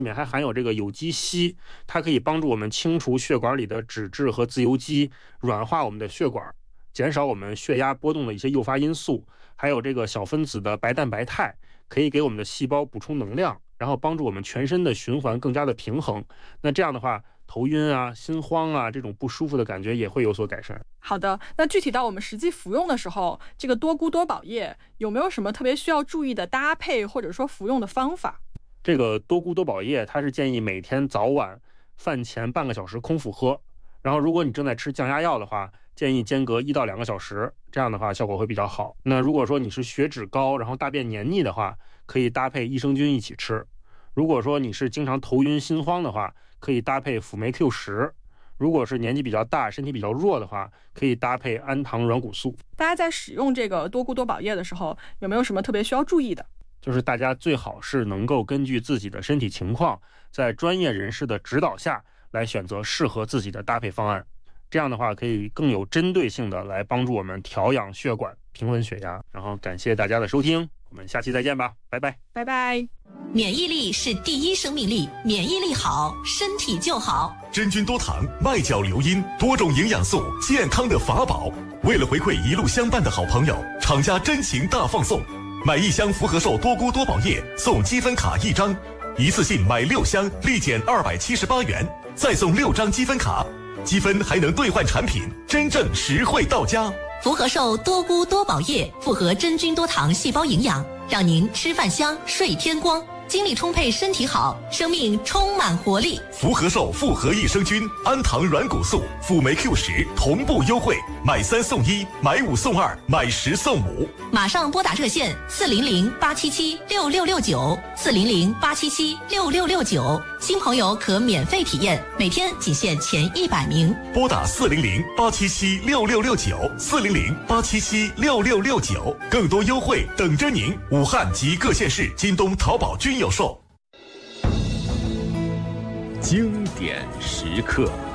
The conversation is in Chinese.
里面还含有这个有机硒，它可以帮助我们清除血管里的脂质和自由基，软化我们的血管，减少我们血压波动的一些诱发因素。还有这个小分子的白蛋白肽，可以给我们的细胞补充能量，然后帮助我们全身的循环更加的平衡。那这样的话，头晕啊、心慌啊这种不舒服的感觉也会有所改善。 好的，那具体到我们实际服用的时候，这个多菇多宝叶有没有什么特别需要注意的搭配或者说服用的方法？ 这个多菇多宝叶，它是建议每天早晚饭前半个小时空腹喝，然后如果你正在吃降压药的话，建议间隔1到2个小时，这样的话效果会比较好。那如果说你是血脂高，然后大便黏腻的话，可以搭配益生菌一起吃。如果说你是经常头晕心慌的话，可以搭配辅酶 Q10。如果是年纪比较大、身体比较弱的话，可以搭配氨糖软骨素。 大家在使用这个多菇多宝叶的时候，有没有什么特别需要注意的？ 就是大家最好是能够根据自己的身体情况，在专业人士的指导下来选择适合自己的搭配方案。这样的话可以更有针对性的来帮助我们调养血管、平稳血压。然后感谢大家的收听，我们下期再见吧，拜拜。 拜拜。 免疫力是第一生命力，免疫力好，身体就好。 真菌多糖，麦角硫因，多种营养素，健康的法宝。为了回馈一路相伴的好朋友，厂家真情大放送，买1箱福和寿多菇多宝叶送积分卡1张，一次性买6箱立减278元，再送6张积分卡，积分还能兑换产品，真正实惠到家。 福和寿多菇多宝叶复合真菌多糖细胞营养，让您吃饭香，睡天光，精力充沛，身体好，生命充满活力。 福和寿复合益生菌、氨糖软骨素、辅酶 Q10同步优惠，买3送1，买5送2，买10送5。 马上拨打热线400-877-6669，400-877-6669，新朋友可免费体验，每天仅限前100名。 拨打400-877-6669，400-877-6669，更多优惠等着您。武汉及各县市京东、淘宝均有售。 经典时刻。